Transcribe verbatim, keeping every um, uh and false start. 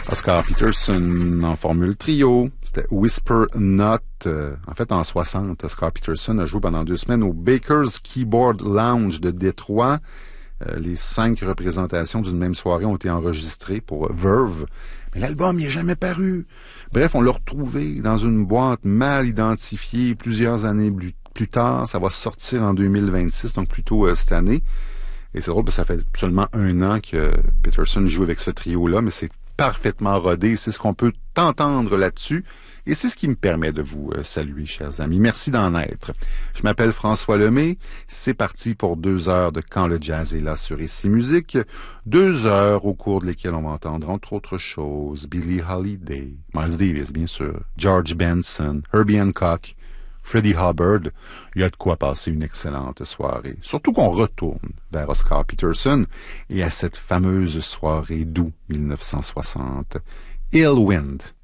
Oscar Peterson en formule trio, c'était Whisper Note. Euh, en fait, en soixante, Oscar Peterson a joué pendant deux semaines au Baker's Keyboard Lounge de Détroit. Euh, les cinq représentations d'une même soirée ont été enregistrées pour Verve, mais l'album n'y est jamais paru. Bref, on l'a retrouvé dans une boîte mal identifiée plusieurs années plus, plus tard. Ça va sortir en deux mille vingt-six, donc plutôt euh, cette année. Et c'est drôle parce que ça fait seulement un an que Peterson joue avec ce trio-là, mais c'est parfaitement rodé. C'est ce qu'on peut entendre là-dessus. Et c'est ce qui me permet de vous euh, saluer, chers amis. Merci d'en être. Je m'appelle François Lemay. C'est parti pour deux heures de Quand le jazz est là sur Ici Musique. Deux heures au cours de lesquelles on va entendre, entre autres choses, Billie Holiday, Miles Davis, bien sûr, George Benson, Herbie Hancock, Freddie Hubbard. Il y a de quoi passer une excellente soirée. Surtout qu'on retourne vers Oscar Peterson et à cette fameuse soirée d'août mille neuf cent soixante. Ill Wind.